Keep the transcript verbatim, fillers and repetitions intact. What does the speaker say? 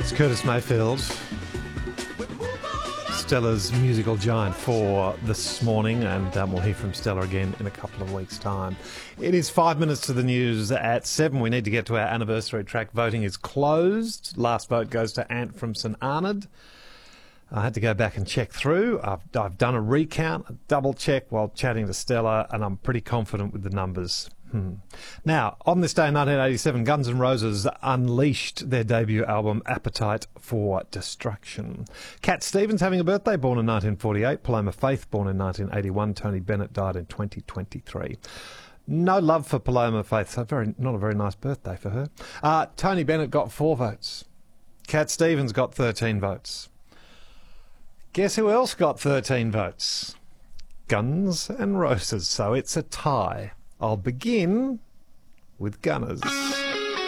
Curtis Mayfield, Stella's musical giant for this morning, and um, we'll hear from Stella again in a couple of weeks' time. It is five minutes to the news at seven. We need to get to our anniversary track. Voting is closed. Last vote goes to Ant from St Arnaud. I had to go back and check through. I've, I've done a recount, a double check while chatting to Stella, and I'm pretty confident with the numbers. Hmm. Now, on this day in nineteen eighty-seven, Guns N' Roses unleashed their debut album, Appetite for Destruction. Cat Stevens having a birthday, born in nineteen forty-eight. Paloma Faith, born in nineteen eighty-one. Tony Bennett died in twenty twenty-three. No love for Paloma Faith, so very, not a very nice birthday for her. Uh, Tony Bennett got four votes. Cat Stevens got thirteen votes. Guess who else got thirteen votes? Guns N' Roses, so it's a tie. I'll begin with Gunners.